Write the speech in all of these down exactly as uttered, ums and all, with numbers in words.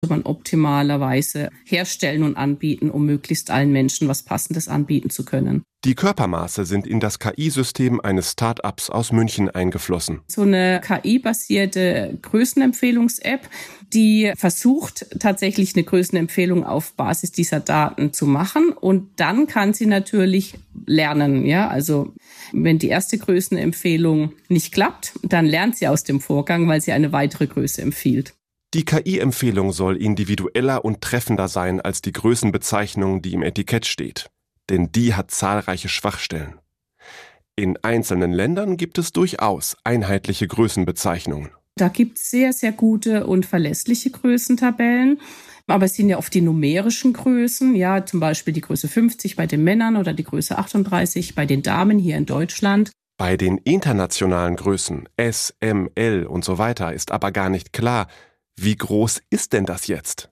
man optimalerweise herstellen und anbieten, um möglichst allen Menschen was Passendes anbieten zu können. Die Körpermaße sind in das K I-System eines Start-ups aus München eingeflossen. So eine K I-basierte Größenempfehlungs-App, die versucht tatsächlich eine Größenempfehlung auf Basis dieser Daten zu machen, und dann kann sie natürlich lernen. Ja, also wenn die erste Größenempfehlung nicht klappt, dann lernt sie aus dem Vorgang, weil sie eine weitere Größe empfiehlt. Die K I-Empfehlung soll individueller und treffender sein als die Größenbezeichnung, die im Etikett steht. Denn die hat zahlreiche Schwachstellen. In einzelnen Ländern gibt es durchaus einheitliche Größenbezeichnungen. Da gibt es sehr, sehr gute und verlässliche Größentabellen. Aber es sind ja oft die numerischen Größen, ja, zum Beispiel die Größe fünfzig bei den Männern oder die Größe achtunddreißig bei den Damen hier in Deutschland. Bei den internationalen Größen S, M, L und so weiter ist aber gar nicht klar, wie groß ist denn das jetzt?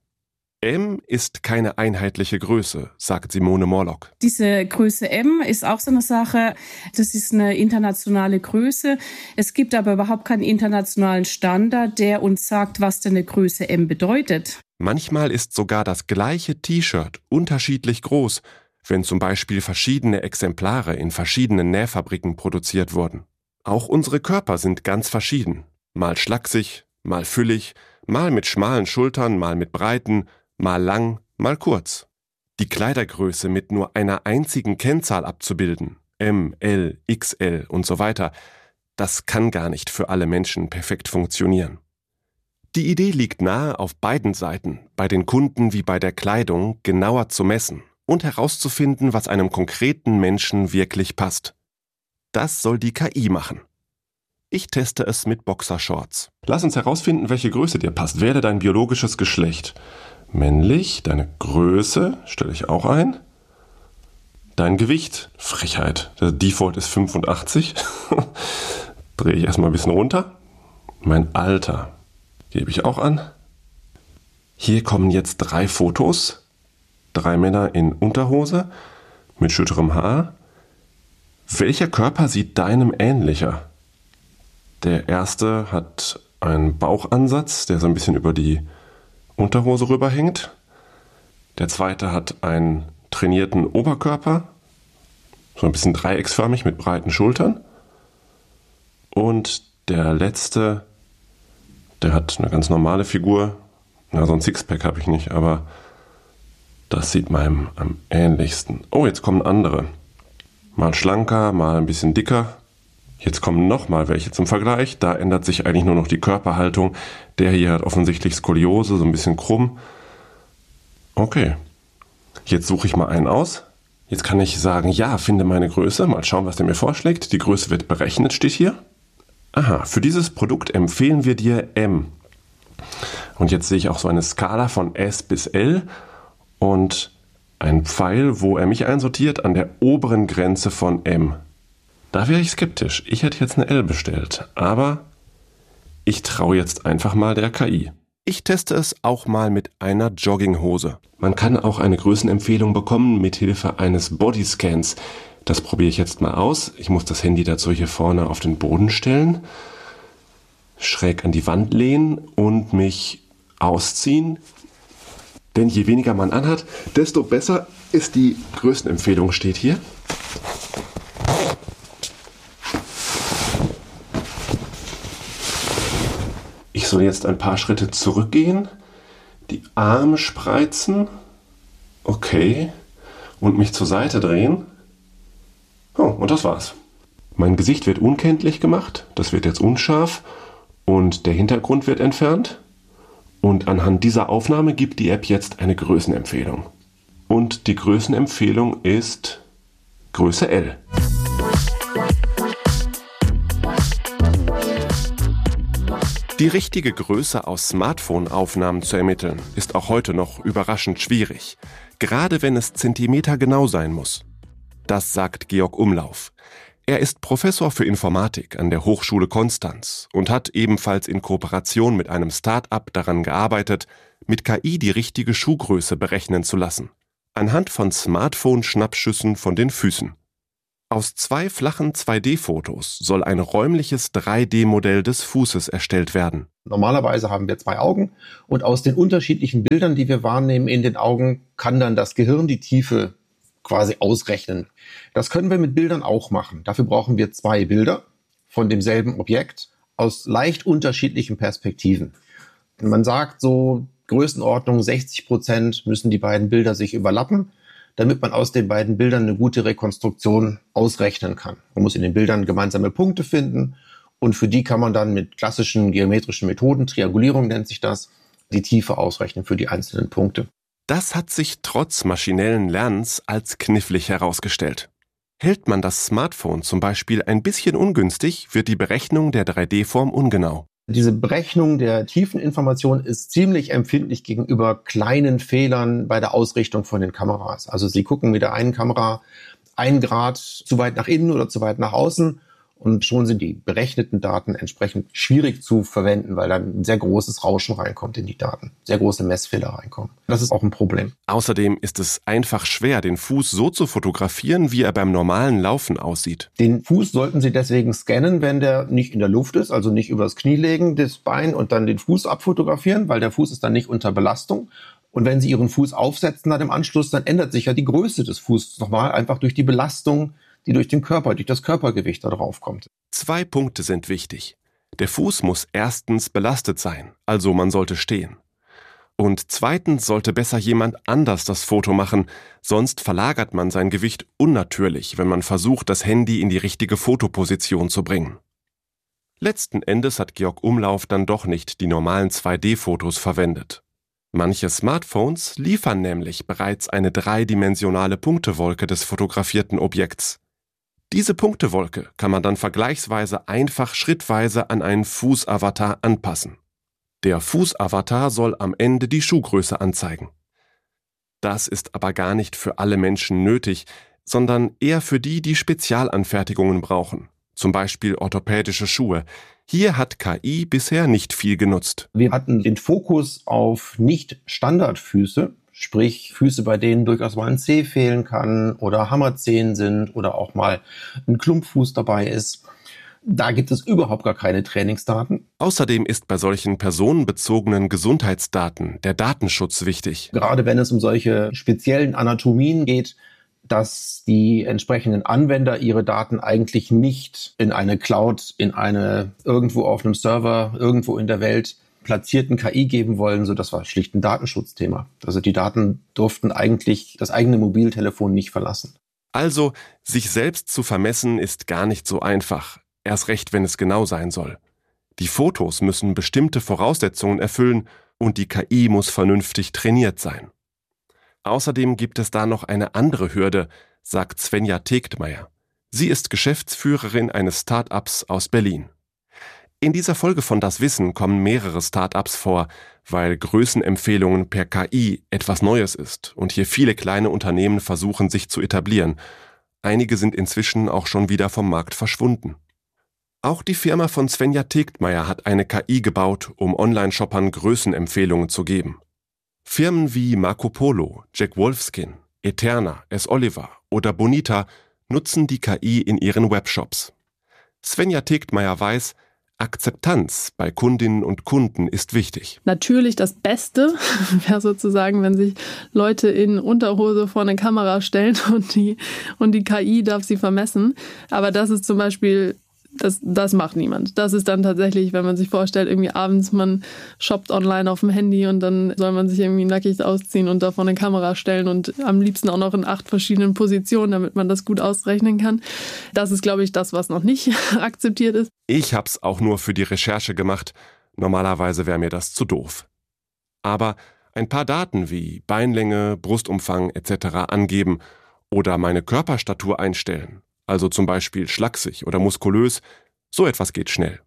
M ist keine einheitliche Größe, sagt Simone Morlock. Diese Größe M ist auch so eine Sache, das ist eine internationale Größe. Es gibt aber überhaupt keinen internationalen Standard, der uns sagt, was denn eine Größe M bedeutet. Manchmal ist sogar das gleiche T-Shirt unterschiedlich groß, wenn zum Beispiel verschiedene Exemplare in verschiedenen Nähfabriken produziert wurden. Auch unsere Körper sind ganz verschieden. Mal schlaksig, mal füllig, mal mit schmalen Schultern, mal mit breiten, mal lang, mal kurz. Die Kleidergröße mit nur einer einzigen Kennzahl abzubilden, M, L, X L und so weiter, das kann gar nicht für alle Menschen perfekt funktionieren. Die Idee liegt nahe, auf beiden Seiten, bei den Kunden wie bei der Kleidung, genauer zu messen und herauszufinden, was einem konkreten Menschen wirklich passt. Das soll die K I machen. Ich teste es mit Boxershorts. Lass uns herausfinden, welche Größe dir passt. Wähle dein biologisches Geschlecht. Männlich, deine Größe, stelle ich auch ein. Dein Gewicht, Frechheit. Der Default ist fünfundachtzig. Drehe ich erstmal ein bisschen runter. Mein Alter gebe ich auch an. Hier kommen jetzt drei Fotos. Drei Männer in Unterhose mit schütterem Haar. Welcher Körper sieht deinem ähnlicher? Der erste hat einen Bauchansatz, der so ein bisschen über die Unterhose rüberhängt. Der zweite hat einen trainierten Oberkörper, so ein bisschen dreiecksförmig mit breiten Schultern. Und der letzte, der hat eine ganz normale Figur. Na, so ein Sixpack habe ich nicht, aber das sieht meinem am ähnlichsten. Oh, jetzt kommen andere. Mal schlanker, mal ein bisschen dicker. Jetzt kommen nochmal welche zum Vergleich. Da ändert sich eigentlich nur noch die Körperhaltung. Der hier hat offensichtlich Skoliose, so ein bisschen krumm. Okay, jetzt suche ich mal einen aus. Jetzt kann ich sagen, ja, finde meine Größe. Mal schauen, was der mir vorschlägt. Die Größe wird berechnet, steht hier. Aha, für dieses Produkt empfehlen wir dir M. Und jetzt sehe ich auch so eine Skala von S bis L und ein Pfeil, wo er mich einsortiert, an der oberen Grenze von M. Da wäre ich skeptisch. Ich hätte jetzt eine L bestellt, aber ich traue jetzt einfach mal der K I. Ich teste es auch mal mit einer Jogginghose. Man kann auch eine Größenempfehlung bekommen mit Hilfe eines Bodyscans. Das probiere ich jetzt mal aus. Ich muss das Handy dazu hier vorne auf den Boden stellen, schräg an die Wand lehnen und mich ausziehen. Denn je weniger man anhat, desto besser ist die Größenempfehlung, steht hier. Ich soll jetzt ein paar Schritte zurückgehen, die Arme spreizen, okay, und mich zur Seite drehen. Oh, und das war's. Mein Gesicht wird unkenntlich gemacht, das wird jetzt unscharf und der Hintergrund wird entfernt. Und anhand dieser Aufnahme gibt die App jetzt eine Größenempfehlung. Und die Größenempfehlung ist Größe L. Die richtige Größe aus Smartphone-Aufnahmen zu ermitteln, ist auch heute noch überraschend schwierig, gerade wenn es Zentimeter genau sein muss. Das sagt Georg Umlauf. Er ist Professor für Informatik an der Hochschule Konstanz und hat ebenfalls in Kooperation mit einem Start-up daran gearbeitet, mit K I die richtige Schuhgröße berechnen zu lassen, anhand von Smartphone-Schnappschüssen von den Füßen. Aus zwei flachen zwei D Fotos soll ein räumliches drei D Modell des Fußes erstellt werden. Normalerweise haben wir zwei Augen und aus den unterschiedlichen Bildern, die wir wahrnehmen in den Augen, kann dann das Gehirn die Tiefe quasi ausrechnen. Das können wir mit Bildern auch machen. Dafür brauchen wir zwei Bilder von demselben Objekt aus leicht unterschiedlichen Perspektiven. Man sagt so, Größenordnung sechzig Prozent müssen die beiden Bilder sich überlappen, damit man aus den beiden Bildern eine gute Rekonstruktion ausrechnen kann. Man muss in den Bildern gemeinsame Punkte finden und für die kann man dann mit klassischen geometrischen Methoden, Triangulierung nennt sich das, die Tiefe ausrechnen für die einzelnen Punkte. Das hat sich trotz maschinellen Lernens als knifflig herausgestellt. Hält man das Smartphone zum Beispiel ein bisschen ungünstig, wird die Berechnung der drei D-Form ungenau. Diese Berechnung der Tiefeninformation ist ziemlich empfindlich gegenüber kleinen Fehlern bei der Ausrichtung von den Kameras. Also Sie gucken mit der einen Kamera ein Grad zu weit nach innen oder zu weit nach außen und schon sind die berechneten Daten entsprechend schwierig zu verwenden, weil dann ein sehr großes Rauschen reinkommt in die Daten, sehr große Messfehler reinkommen. Das ist auch ein Problem. Außerdem ist es einfach schwer, den Fuß so zu fotografieren, wie er beim normalen Laufen aussieht. Den Fuß sollten Sie deswegen scannen, wenn der nicht in der Luft ist, also nicht übers Knie legen, das Bein und dann den Fuß abfotografieren, weil der Fuß ist dann nicht unter Belastung. Und wenn Sie Ihren Fuß aufsetzen dann im Anschluss, dann ändert sich ja die Größe des Fußes nochmal, einfach durch die Belastung, die durch den Körper, durch das Körpergewicht da drauf kommt. Zwei Punkte sind wichtig. Der Fuß muss erstens belastet sein, also man sollte stehen. Und zweitens sollte besser jemand anders das Foto machen, sonst verlagert man sein Gewicht unnatürlich, wenn man versucht, das Handy in die richtige Fotoposition zu bringen. Letzten Endes hat Georg Umlauf dann doch nicht die normalen zwei D-Fotos verwendet. Manche Smartphones liefern nämlich bereits eine dreidimensionale Punktewolke des fotografierten Objekts. Diese Punktewolke kann man dann vergleichsweise einfach schrittweise an einen Fußavatar anpassen. Der Fußavatar soll am Ende die Schuhgröße anzeigen. Das ist aber gar nicht für alle Menschen nötig, sondern eher für die, die Spezialanfertigungen brauchen, zum Beispiel orthopädische Schuhe. Hier hat K I bisher nicht viel genutzt. Wir hatten den Fokus auf Nicht-Standardfüße, sprich Füße, bei denen durchaus mal ein Zeh fehlen kann oder Hammerzehen sind oder auch mal ein Klumpfuß dabei ist. Da gibt es überhaupt gar keine Trainingsdaten. Außerdem ist bei solchen personenbezogenen Gesundheitsdaten der Datenschutz wichtig. Gerade wenn es um solche speziellen Anatomien geht, dass die entsprechenden Anwender ihre Daten eigentlich nicht in eine Cloud, in eine irgendwo auf einem Server, irgendwo in der Welt platzierten K I geben wollen, so das war schlicht ein Datenschutzthema. Also die Daten durften eigentlich das eigene Mobiltelefon nicht verlassen. Also, sich selbst zu vermessen ist gar nicht so einfach, erst recht, wenn es genau sein soll. Die Fotos müssen bestimmte Voraussetzungen erfüllen und die K I muss vernünftig trainiert sein. Außerdem gibt es da noch eine andere Hürde, sagt Svenja Tegtmeier. Sie ist Geschäftsführerin eines Start-ups aus Berlin. In dieser Folge von Das Wissen kommen mehrere Start-ups vor, weil Größenempfehlungen per K I etwas Neues ist und hier viele kleine Unternehmen versuchen, sich zu etablieren. Einige sind inzwischen auch schon wieder vom Markt verschwunden. Auch die Firma von Svenja Tegtmeier hat eine K I gebaut, um Online-Shoppern Größenempfehlungen zu geben. Firmen wie Marco Polo, Jack Wolfskin, Eterna, S. Oliver oder Bonita nutzen die K I in ihren Webshops. Svenja Tegtmeier weiß, Akzeptanz bei Kundinnen und Kunden ist wichtig. Natürlich das Beste wäre sozusagen, wenn sich Leute in Unterhose vor eine Kamera stellen und die, und die K I darf sie vermessen. Aber das ist zum Beispiel, das, das macht niemand. Das ist dann tatsächlich, wenn man sich vorstellt, irgendwie abends, man shoppt online auf dem Handy und dann soll man sich irgendwie nackig ausziehen und da vor eine Kamera stellen und am liebsten auch noch in acht verschiedenen Positionen, damit man das gut ausrechnen kann. Das ist, glaube ich, das, was noch nicht akzeptiert ist. Ich hab's auch nur für die Recherche gemacht. Normalerweise wäre mir das zu doof. Aber ein paar Daten wie Beinlänge, Brustumfang et cetera angeben oder meine Körperstatur einstellen, also zum Beispiel schlaksig oder muskulös, so etwas geht schnell.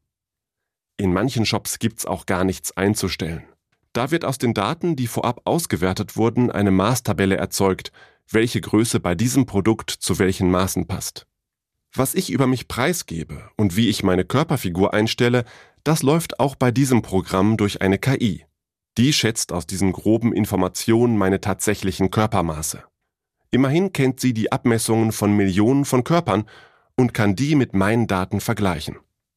In manchen Shops gibt's auch gar nichts einzustellen. Da wird aus den Daten, die vorab ausgewertet wurden, eine Maßtabelle erzeugt, welche Größe bei diesem Produkt zu welchen Maßen passt. Was ich über mich preisgebe und wie ich meine Körperfigur einstelle, das läuft auch bei diesem Programm durch eine K I. Die schätzt aus diesen groben Informationen meine tatsächlichen Körpermaße. Immerhin kennt sie die Abmessungen von Millionen von Körpern und kann die mit meinen Daten vergleichen.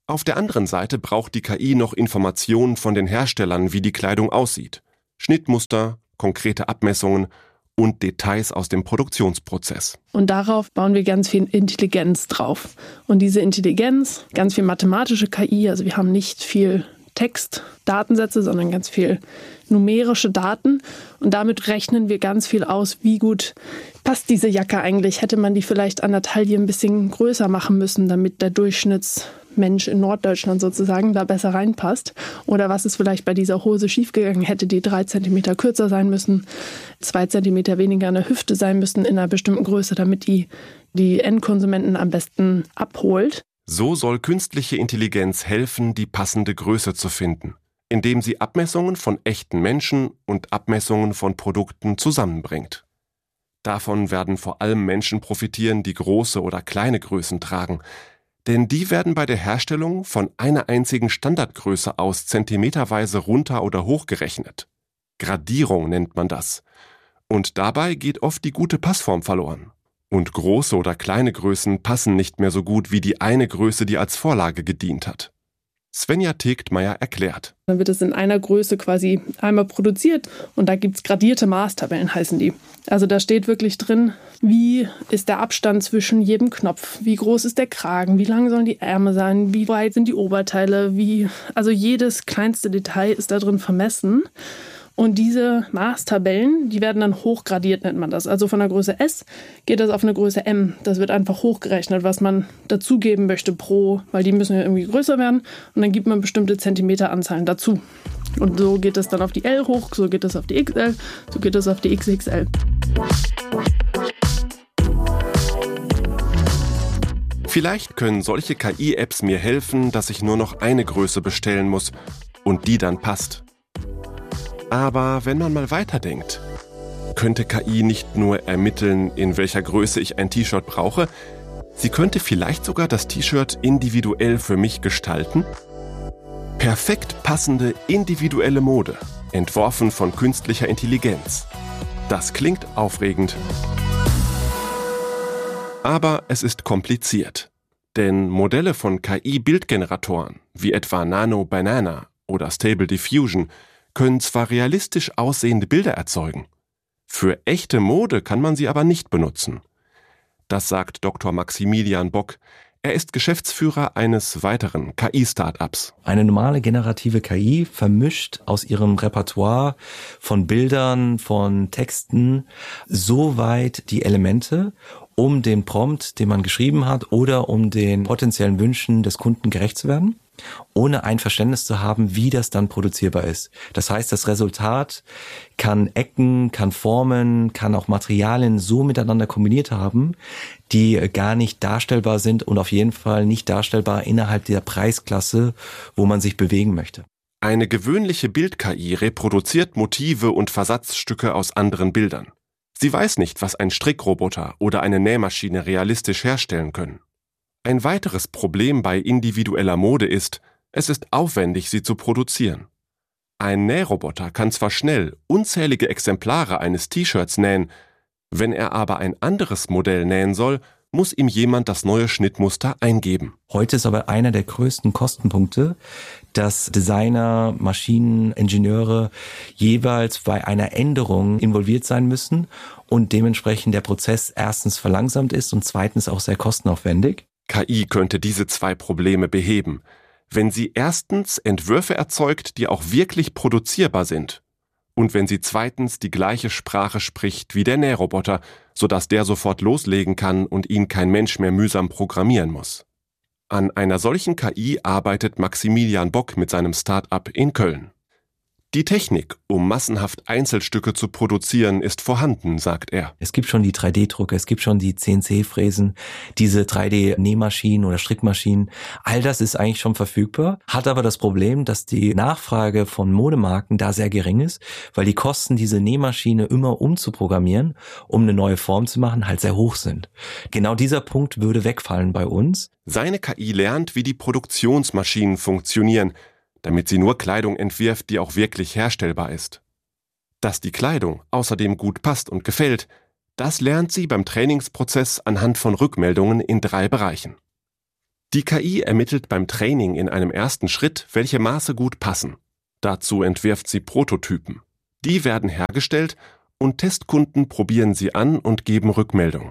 Auf der anderen Seite braucht die K I noch Informationen von den Herstellern, wie die Kleidung aussieht. Schnittmuster, konkrete Abmessungen und Details aus dem Produktionsprozess. Und darauf bauen wir ganz viel Intelligenz drauf. Und diese Intelligenz, ganz viel mathematische K I, also wir haben nicht viel Text, Datensätze, sondern ganz viel numerische Daten. Und damit rechnen wir ganz viel aus, wie gut passt diese Jacke eigentlich. Hätte man die vielleicht an der Taille ein bisschen größer machen müssen, damit der Durchschnittsmensch in Norddeutschland sozusagen da besser reinpasst. Oder was ist vielleicht bei dieser Hose schiefgegangen? Hätte die drei Zentimeter kürzer sein müssen, zwei Zentimeter weniger an der Hüfte sein müssen in einer bestimmten Größe, damit die die Endkonsumenten am besten abholt. So soll künstliche Intelligenz helfen, die passende Größe zu finden, indem sie Abmessungen von echten Menschen und Abmessungen von Produkten zusammenbringt. Davon werden vor allem Menschen profitieren, die große oder kleine Größen tragen, denn die werden bei der Herstellung von einer einzigen Standardgröße aus zentimeterweise runter oder hochgerechnet. Gradierung nennt man das. Und dabei geht oft die gute Passform verloren. Und große oder kleine Größen passen nicht mehr so gut wie die eine Größe, die als Vorlage gedient hat. Svenja Tegtmeier erklärt. Dann wird es in einer Größe quasi einmal produziert und da gibt es gradierte Maßtabellen, heißen die. Also da steht wirklich drin, wie ist der Abstand zwischen jedem Knopf, wie groß ist der Kragen, wie lang sollen die Ärmel sein, wie weit sind die Oberteile, wie, also jedes kleinste Detail ist da drin vermessen. Und diese Maßtabellen, die werden dann hochgradiert, nennt man das. Also von der Größe S geht das auf eine Größe M. Das wird einfach hochgerechnet, was man dazugeben möchte pro, weil die müssen ja irgendwie größer werden. Und dann gibt man bestimmte Zentimeteranzahlen dazu. Und so geht es dann auf die L hoch, so geht es auf die X L, so geht es auf die X X L. Vielleicht können solche K I-Apps mir helfen, dass ich nur noch eine Größe bestellen muss und die dann passt. Aber wenn man mal weiterdenkt, könnte K I nicht nur ermitteln, in welcher Größe ich ein T-Shirt brauche, sie könnte vielleicht sogar das T-Shirt individuell für mich gestalten? Perfekt passende individuelle Mode, entworfen von künstlicher Intelligenz. Das klingt aufregend. Aber es ist kompliziert. Denn Modelle von K I-Bildgeneratoren, wie etwa Nano Banana oder Stable Diffusion, können zwar realistisch aussehende Bilder erzeugen. Für echte Mode kann man sie aber nicht benutzen. Das sagt Doktor Maximilian Bock. Er ist Geschäftsführer eines weiteren K I-Startups. Eine normale generative K I vermischt aus ihrem Repertoire von Bildern, von Texten so weit die Elemente, um den Prompt, den man geschrieben hat, oder um den potenziellen Wünschen des Kunden gerecht zu werden, ohne ein Verständnis zu haben, wie das dann produzierbar ist. Das heißt, das Resultat kann Ecken, kann Formen, kann auch Materialien so miteinander kombiniert haben, die gar nicht darstellbar sind und auf jeden Fall nicht darstellbar innerhalb der Preisklasse, wo man sich bewegen möchte. Eine gewöhnliche Bild-K I reproduziert Motive und Versatzstücke aus anderen Bildern. Sie weiß nicht, was ein Strickroboter oder eine Nähmaschine realistisch herstellen können. Ein weiteres Problem bei individueller Mode ist, es ist aufwendig, sie zu produzieren. Ein Nähroboter kann zwar schnell unzählige Exemplare eines T-Shirts nähen, wenn er aber ein anderes Modell nähen soll, muss ihm jemand das neue Schnittmuster eingeben. Heute ist aber einer der größten Kostenpunkte, dass Designer, Maschineningenieure jeweils bei einer Änderung involviert sein müssen und dementsprechend der Prozess erstens verlangsamt ist und zweitens auch sehr kostenaufwendig. K I könnte diese zwei Probleme beheben, wenn sie erstens Entwürfe erzeugt, die auch wirklich produzierbar sind, und wenn sie zweitens die gleiche Sprache spricht wie der Nähroboter, sodass der sofort loslegen kann und ihn kein Mensch mehr mühsam programmieren muss. An einer solchen K I arbeitet Maximilian Bock mit seinem Start-up in Köln. Die Technik, um massenhaft Einzelstücke zu produzieren, ist vorhanden, sagt er. Es gibt schon die drei D Drucker, es gibt schon die C N C-Fräsen, diese drei D Nähmaschinen oder Strickmaschinen. All das ist eigentlich schon verfügbar, hat aber das Problem, dass die Nachfrage von Modemarken da sehr gering ist, weil die Kosten, diese Nähmaschine immer umzuprogrammieren, um eine neue Form zu machen, halt sehr hoch sind. Genau dieser Punkt würde wegfallen bei uns. Seine K I lernt, wie die Produktionsmaschinen funktionieren, damit sie nur Kleidung entwirft, die auch wirklich herstellbar ist. Dass die Kleidung außerdem gut passt und gefällt, das lernt sie beim Trainingsprozess anhand von Rückmeldungen in drei Bereichen. Die K I ermittelt beim Training in einem ersten Schritt, welche Maße gut passen. Dazu entwirft sie Prototypen. Die werden hergestellt und Testkunden probieren sie an und geben Rückmeldung.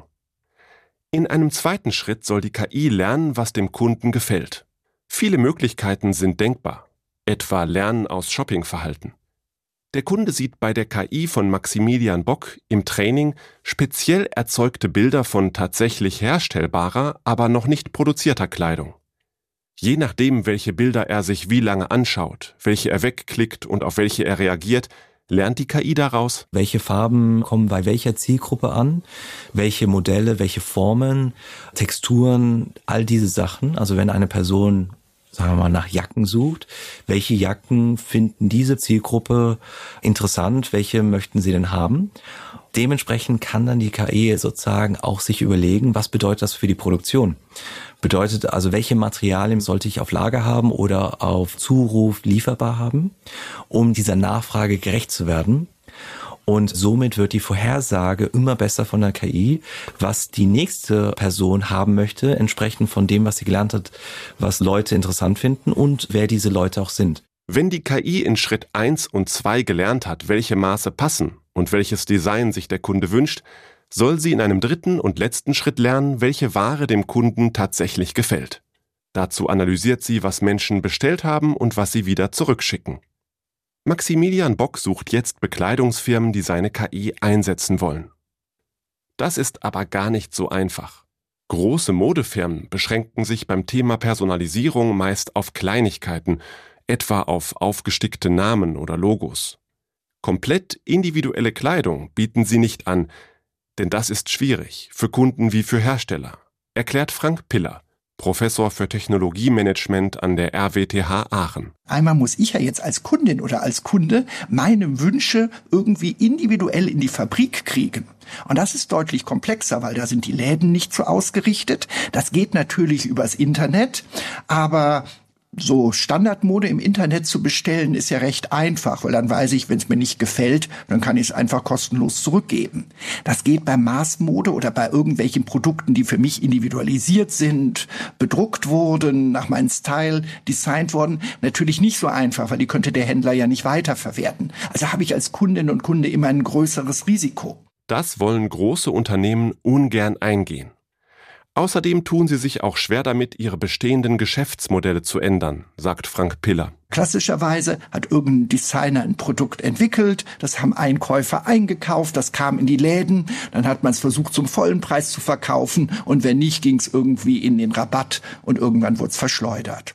In einem zweiten Schritt soll die K I lernen, was dem Kunden gefällt. Viele Möglichkeiten sind denkbar, etwa Lernen aus Shoppingverhalten. Der Kunde sieht bei der K I von Maximilian Bock im Training speziell erzeugte Bilder von tatsächlich herstellbarer, aber noch nicht produzierter Kleidung. Je nachdem, welche Bilder er sich wie lange anschaut, welche er wegklickt und auf welche er reagiert, lernt die K I daraus, welche Farben kommen bei welcher Zielgruppe an, welche Modelle, welche Formen, Texturen, all diese Sachen. Also wenn eine Person, sagen wir mal, nach Jacken sucht, welche Jacken finden diese Zielgruppe interessant, welche möchten sie denn haben? Dementsprechend kann dann die K I sozusagen auch sich überlegen, was bedeutet das für die Produktion? Bedeutet also, welche Materialien sollte ich auf Lager haben oder auf Zuruf lieferbar haben, um dieser Nachfrage gerecht zu werden? Und somit wird die Vorhersage immer besser von der K I, was die nächste Person haben möchte, entsprechend von dem, was sie gelernt hat, was Leute interessant finden und wer diese Leute auch sind. Wenn die K I in Schritt eins und zwei gelernt hat, welche Maße passen und welches Design sich der Kunde wünscht, soll sie in einem dritten und letzten Schritt lernen, welche Ware dem Kunden tatsächlich gefällt. Dazu analysiert sie, was Menschen bestellt haben und was sie wieder zurückschicken. Maximilian Bock sucht jetzt Bekleidungsfirmen, die seine K I einsetzen wollen. Das ist aber gar nicht so einfach. Große Modefirmen beschränken sich beim Thema Personalisierung meist auf Kleinigkeiten, etwa auf aufgestickte Namen oder Logos. Komplett individuelle Kleidung bieten sie nicht an, denn das ist schwierig, für Kunden wie für Hersteller, erklärt Frank Piller, Professor für Technologiemanagement an der R W T H Aachen. Einmal muss ich ja jetzt als Kundin oder als Kunde meine Wünsche irgendwie individuell in die Fabrik kriegen. Und das ist deutlich komplexer, weil da sind die Läden nicht so ausgerichtet. Das geht natürlich übers Internet, aber so Standardmode im Internet zu bestellen, ist ja recht einfach, weil dann weiß ich, wenn es mir nicht gefällt, dann kann ich es einfach kostenlos zurückgeben. Das geht bei Maßmode oder bei irgendwelchen Produkten, die für mich individualisiert sind, bedruckt wurden, nach meinem Style designt wurden, natürlich nicht so einfach, weil die könnte der Händler ja nicht weiterverwerten. Also habe ich als Kundin und Kunde immer ein größeres Risiko. Das wollen große Unternehmen ungern eingehen. Außerdem tun sie sich auch schwer damit, ihre bestehenden Geschäftsmodelle zu ändern, sagt Frank Piller. Klassischerweise hat irgendein Designer ein Produkt entwickelt, das haben Einkäufer eingekauft, das kam in die Läden, dann hat man es versucht zum vollen Preis zu verkaufen und wenn nicht, ging es irgendwie in den Rabatt und irgendwann wurde es verschleudert.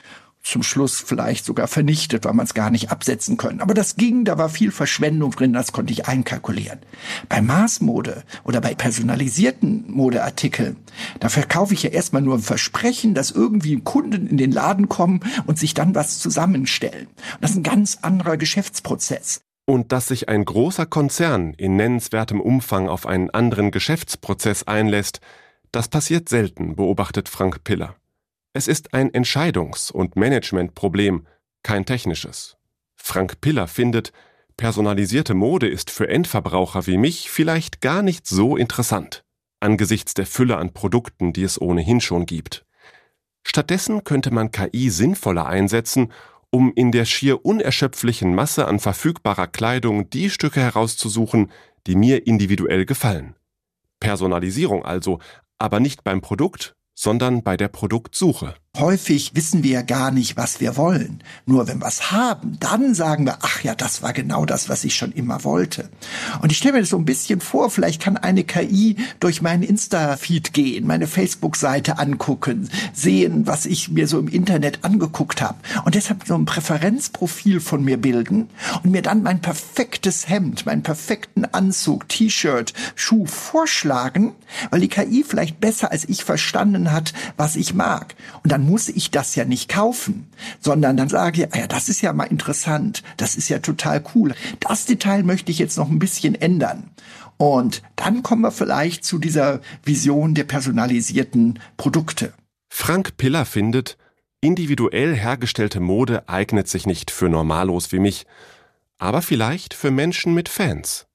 Zum Schluss vielleicht sogar vernichtet, weil man es gar nicht absetzen können. Aber das ging, da war viel Verschwendung drin, das konnte ich einkalkulieren. Bei Maßmode oder bei personalisierten Modeartikeln, da verkaufe ich ja erstmal nur ein Versprechen, dass irgendwie Kunden in den Laden kommen und sich dann was zusammenstellen. Und das ist ein ganz anderer Geschäftsprozess. Und dass sich ein großer Konzern in nennenswertem Umfang auf einen anderen Geschäftsprozess einlässt, das passiert selten, beobachtet Frank Piller. Es ist ein Entscheidungs- und Managementproblem, kein technisches. Frank Piller findet, personalisierte Mode ist für Endverbraucher wie mich vielleicht gar nicht so interessant, angesichts der Fülle an Produkten, die es ohnehin schon gibt. Stattdessen könnte man K I sinnvoller einsetzen, um in der schier unerschöpflichen Masse an verfügbarer Kleidung die Stücke herauszusuchen, die mir individuell gefallen. Personalisierung also, aber nicht beim Produkt, sondern bei der Produktsuche. Häufig wissen wir ja gar nicht, was wir wollen. Nur wenn wir es haben, dann sagen wir, ach ja, das war genau das, was ich schon immer wollte. Und ich stelle mir das so ein bisschen vor, vielleicht kann eine K I durch meinen Insta-Feed gehen, meine Facebook-Seite angucken, sehen, was ich mir so im Internet angeguckt habe. Und deshalb so ein Präferenzprofil von mir bilden und mir dann mein perfektes Hemd, meinen perfekten Anzug, T-Shirt, Schuh vorschlagen, weil die K I vielleicht besser als ich verstanden hat, was ich mag. Und dann muss ich das ja nicht kaufen, sondern dann sage ich, ah ja, das ist ja mal interessant, das ist ja total cool. Das Detail möchte ich jetzt noch ein bisschen ändern. Und dann kommen wir vielleicht zu dieser Vision der personalisierten Produkte. Frank Piller findet, individuell hergestellte Mode eignet sich nicht für Normalos wie mich, aber vielleicht für Menschen mit Fans.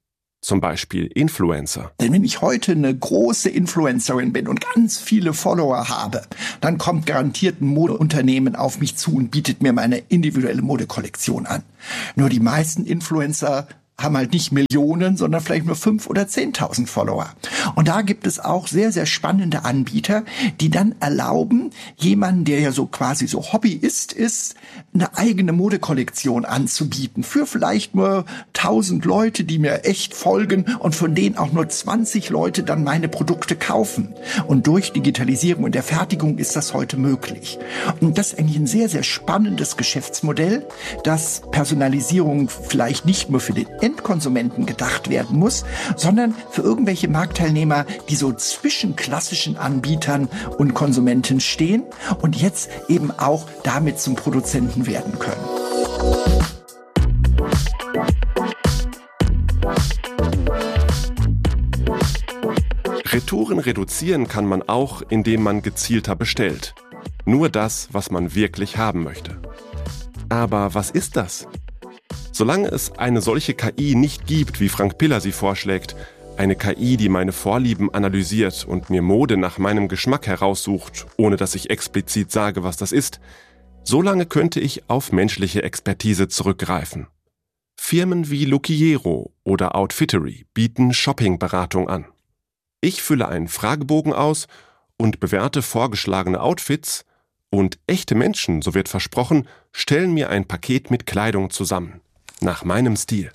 zum Beispiel Influencer. Denn wenn ich heute eine große Influencerin bin und ganz viele Follower habe, dann kommt garantiert ein Modeunternehmen auf mich zu und bietet mir meine individuelle Modekollektion an. Nur die meisten Influencer haben halt nicht Millionen, sondern vielleicht nur fünf oder zehntausend Follower. Und da gibt es auch sehr, sehr spannende Anbieter, die dann erlauben, jemanden, der ja so quasi so Hobbyist ist, eine eigene Modekollektion anzubieten. Für vielleicht nur tausend Leute, die mir echt folgen und von denen auch nur zwanzig Leute dann meine Produkte kaufen. Und durch Digitalisierung in der Fertigung ist das heute möglich. Und das ist eigentlich ein sehr, sehr spannendes Geschäftsmodell, dass Personalisierung vielleicht nicht nur für den Endkonsumenten gedacht werden muss, sondern für irgendwelche Marktteilnehmer, die so zwischen klassischen Anbietern und Konsumenten stehen und jetzt eben auch damit zum Produzenten werden können. Retouren reduzieren kann man auch, indem man gezielter bestellt. Nur das, was man wirklich haben möchte. Aber was ist das? Solange es eine solche K I nicht gibt, wie Frank Piller sie vorschlägt, eine K I, die meine Vorlieben analysiert und mir Mode nach meinem Geschmack heraussucht, ohne dass ich explizit sage, was das ist, solange könnte ich auf menschliche Expertise zurückgreifen. Firmen wie Lucchiero oder Outfittery bieten Shoppingberatung an. Ich fülle einen Fragebogen aus und bewerte vorgeschlagene Outfits und echte Menschen, so wird versprochen, stellen mir ein Paket mit Kleidung zusammen. Nach meinem Stil.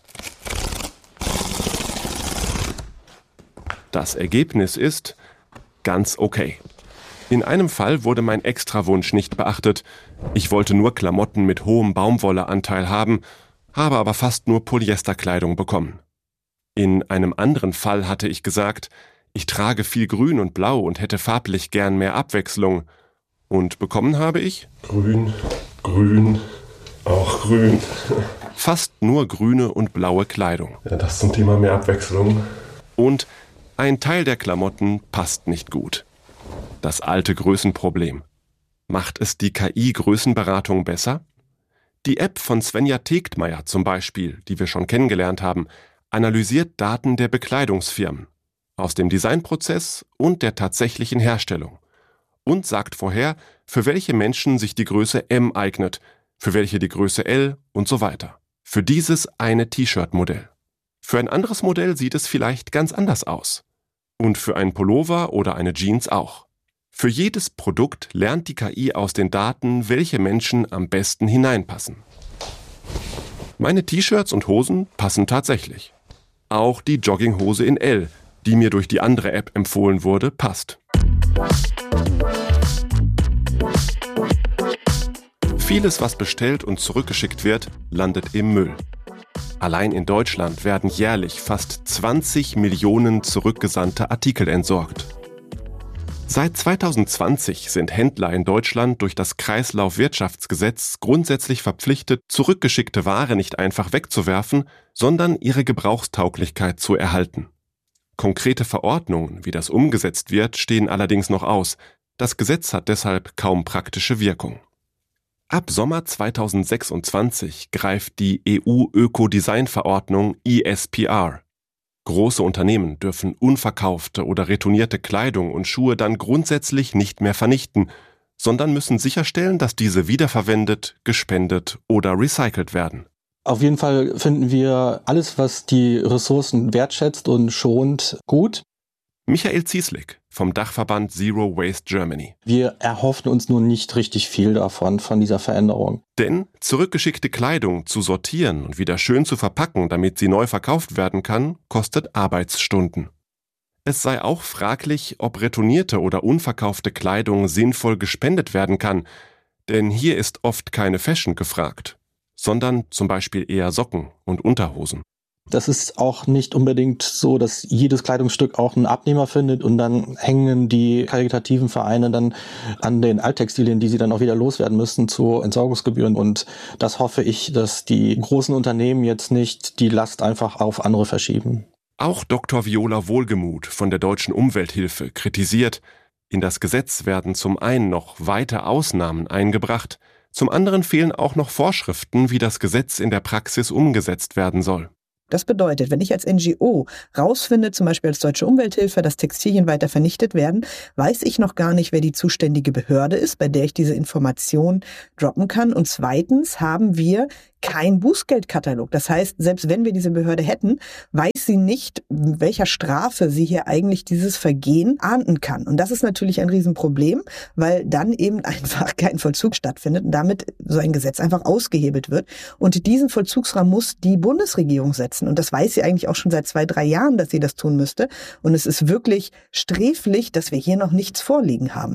Das Ergebnis ist ganz okay. In einem Fall wurde mein Extrawunsch nicht beachtet. Ich wollte nur Klamotten mit hohem Baumwolleanteil haben, habe aber fast nur Polyesterkleidung bekommen. In einem anderen Fall hatte ich gesagt, ich trage viel Grün und Blau und hätte farblich gern mehr Abwechslung. Und bekommen habe ich? Grün, grün, auch grün. Fast nur grüne und blaue Kleidung. Ja, das zum Thema mehr Abwechslung. Und ein Teil der Klamotten passt nicht gut. Das alte Größenproblem. Macht es die K I-Größenberatung besser? Die App von Svenja Tegtmeier zum Beispiel, die wir schon kennengelernt haben, analysiert Daten der Bekleidungsfirmen aus dem Designprozess und der tatsächlichen Herstellung und sagt vorher, für welche Menschen sich die Größe M eignet, für welche die Größe L und so weiter. Für dieses eine T-Shirt-Modell. Für ein anderes Modell sieht es vielleicht ganz anders aus. Und für einen Pullover oder eine Jeans auch. Für jedes Produkt lernt die K I aus den Daten, welche Menschen am besten hineinpassen. Meine T-Shirts und Hosen passen tatsächlich. Auch die Jogginghose in L, die mir durch die andere App empfohlen wurde, passt. Vieles, was bestellt und zurückgeschickt wird, landet im Müll. Allein in Deutschland werden jährlich fast zwanzig Millionen zurückgesandte Artikel entsorgt. Seit zweitausendzwanzig sind Händler in Deutschland durch das Kreislaufwirtschaftsgesetz grundsätzlich verpflichtet, zurückgeschickte Ware nicht einfach wegzuwerfen, sondern ihre Gebrauchstauglichkeit zu erhalten. Konkrete Verordnungen, wie das umgesetzt wird, stehen allerdings noch aus. Das Gesetz hat deshalb kaum praktische Wirkung. Ab Sommer zweitausendsechsundzwanzig greift die E U-Ökodesign-Verordnung E S P R. Große Unternehmen dürfen unverkaufte oder retournierte Kleidung und Schuhe dann grundsätzlich nicht mehr vernichten, sondern müssen sicherstellen, dass diese wiederverwendet, gespendet oder recycelt werden. Auf jeden Fall finden wir alles, was die Ressourcen wertschätzt und schont, gut. Michael Zieslik vom Dachverband Zero Waste Germany. Wir erhoffen uns nur nicht richtig viel davon, von dieser Veränderung. Denn zurückgeschickte Kleidung zu sortieren und wieder schön zu verpacken, damit sie neu verkauft werden kann, kostet Arbeitsstunden. Es sei auch fraglich, ob retournierte oder unverkaufte Kleidung sinnvoll gespendet werden kann, denn hier ist oft keine Fashion gefragt, sondern zum Beispiel eher Socken und Unterhosen. Das ist auch nicht unbedingt so, dass jedes Kleidungsstück auch einen Abnehmer findet und dann hängen die karitativen Vereine dann an den Alttextilien, die sie dann auch wieder loswerden müssen, zu Entsorgungsgebühren. Und das hoffe ich, dass die großen Unternehmen jetzt nicht die Last einfach auf andere verschieben. Auch Doktor Viola Wohlgemuth von der Deutschen Umwelthilfe kritisiert, in das Gesetz werden zum einen noch weite Ausnahmen eingebracht, zum anderen fehlen auch noch Vorschriften, wie das Gesetz in der Praxis umgesetzt werden soll. Das bedeutet, wenn ich als N G O rausfinde, zum Beispiel als Deutsche Umwelthilfe, dass Textilien weiter vernichtet werden, weiß ich noch gar nicht, wer die zuständige Behörde ist, bei der ich diese Information droppen kann. Und zweitens haben wir kein Bußgeldkatalog. Das heißt, selbst wenn wir diese Behörde hätten, weiß sie nicht, welcher Strafe sie hier eigentlich dieses Vergehen ahnden kann. Und das ist natürlich ein Riesenproblem, weil dann eben einfach kein Vollzug stattfindet und damit so ein Gesetz einfach ausgehebelt wird. Und diesen Vollzugsrahmen muss die Bundesregierung setzen. Und das weiß sie eigentlich auch schon seit zwei, drei Jahren, dass sie das tun müsste. Und es ist wirklich sträflich, dass wir hier noch nichts vorliegen haben.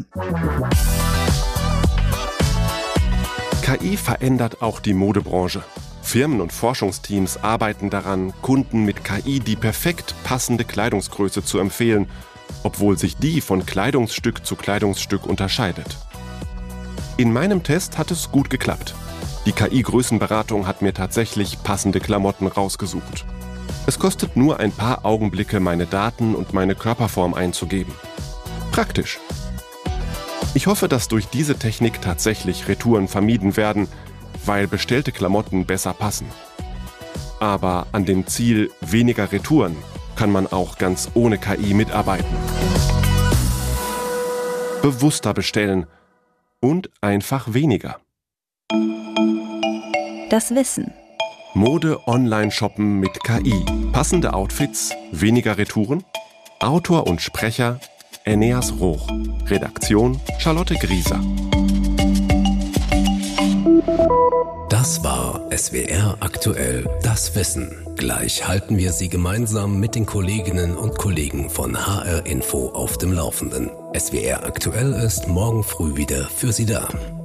K I verändert auch die Modebranche. Firmen und Forschungsteams arbeiten daran, Kunden mit K I die perfekt passende Kleidungsgröße zu empfehlen, obwohl sich die von Kleidungsstück zu Kleidungsstück unterscheidet. In meinem Test hat es gut geklappt. Die K I-Größenberatung hat mir tatsächlich passende Klamotten rausgesucht. Es kostet nur ein paar Augenblicke, meine Daten und meine Körperform einzugeben. Praktisch. Ich hoffe, dass durch diese Technik tatsächlich Retouren vermieden werden, weil bestellte Klamotten besser passen. Aber an dem Ziel weniger Retouren kann man auch ganz ohne K I mitarbeiten. Bewusster bestellen und einfach weniger. Das Wissen. Mode online shoppen mit K I. Passende Outfits, weniger Retouren. Autor und Sprecher Eneas Roch. Redaktion Charlotte Grieser. Das war S W R aktuell, das Wissen. Gleich halten wir Sie gemeinsam mit den Kolleginnen und Kollegen von H R Info auf dem Laufenden. S W R aktuell ist morgen früh wieder für Sie da.